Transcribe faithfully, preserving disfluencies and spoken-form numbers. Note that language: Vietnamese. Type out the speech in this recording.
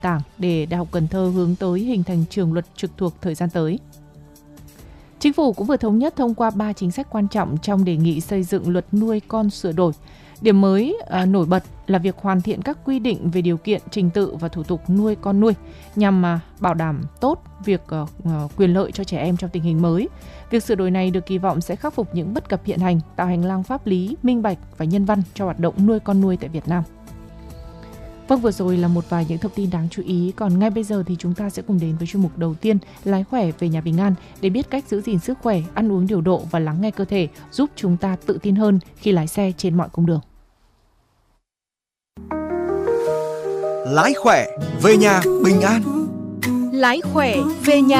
tảng để Đại học Cần Thơ hướng tới hình thành trường luật trực thuộc thời gian tới. Chính phủ cũng vừa thống nhất thông qua ba chính sách quan trọng trong đề nghị xây dựng luật nuôi con sửa đổi. Điểm mới à, nổi bật là việc hoàn thiện các quy định về điều kiện, trình tự và thủ tục nuôi con nuôi nhằm à, bảo đảm tốt việc à, quyền lợi cho trẻ em trong tình hình mới. Việc sửa đổi này được kỳ vọng sẽ khắc phục những bất cập hiện hành, tạo hành lang pháp lý, minh bạch và nhân văn cho hoạt động nuôi con nuôi tại Việt Nam. Vâng, vừa rồi là một vài những thông tin đáng chú ý. Còn ngay bây giờ thì chúng ta sẽ cùng đến với chuyên mục đầu tiên, lái khỏe về nhà bình an, để biết cách giữ gìn sức khỏe, ăn uống điều độ và lắng nghe cơ thể, giúp chúng ta tự tin hơn khi lái xe trên mọi cung đường. Lái khỏe về nhà bình an. Lái khỏe về nhà